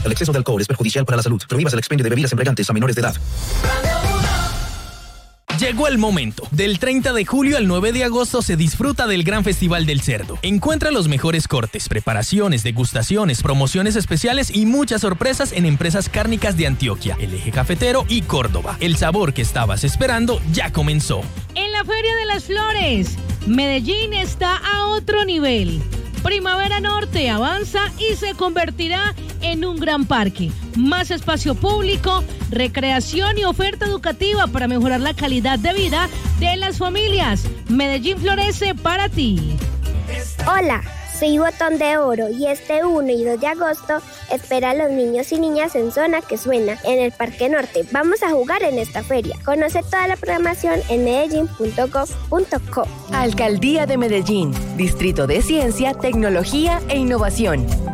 El exceso de alcohol es perjudicial para la salud. Prohíbas el expendio de bebidas embriagantes a menores de edad. Llegó el momento. Del 30 de julio al 9 de agosto se disfruta del Gran Festival del Cerdo. Encuentra los mejores cortes, preparaciones, degustaciones, promociones especiales y muchas sorpresas en empresas cárnicas de Antioquia, el Eje Cafetero y Córdoba. El sabor que estabas esperando ya comenzó. En la Feria de las Flores, Medellín está a otro nivel. Primavera Norte avanza y se convertirá en un gran parque. Más espacio público, recreación y oferta educativa para mejorar la calidad de vida de las familias. Medellín florece para ti. Hola, soy Botón de Oro y este 1 y 2 de agosto espera a los niños y niñas en Zona que Suena, en el Parque Norte. Vamos a jugar en esta feria. Conoce toda la programación en medellin.gov.co. Alcaldía de Medellín, Distrito de Ciencia, Tecnología e Innovación.